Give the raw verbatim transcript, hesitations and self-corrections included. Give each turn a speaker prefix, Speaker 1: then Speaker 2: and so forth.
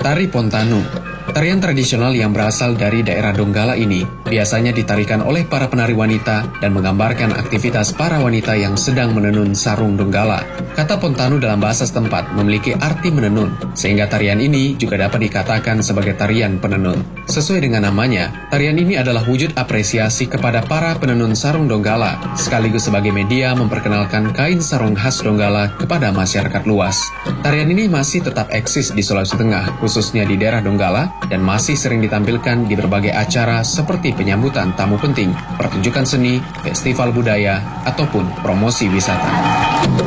Speaker 1: Tari Pontanu. Tarian tradisional yang berasal dari daerah Donggala ini biasanya ditarikan oleh para penari wanita dan menggambarkan aktivitas para wanita yang sedang menenun sarung Donggala. Kata Pontanu dalam bahasa setempat memiliki arti menenun, sehingga tarian ini juga dapat dikatakan sebagai tarian penenun. Sesuai dengan namanya, tarian ini adalah wujud apresiasi kepada para penenun sarung Donggala, sekaligus sebagai media memperkenalkan kain sarung khas Donggala kepada masyarakat luas. Tarian ini masih tetap eksis di Sulawesi Tengah, khususnya di daerah Donggala, dan masih sering ditampilkan di berbagai acara seperti penyambutan tamu penting, pertunjukan seni, festival budaya, ataupun promosi wisata.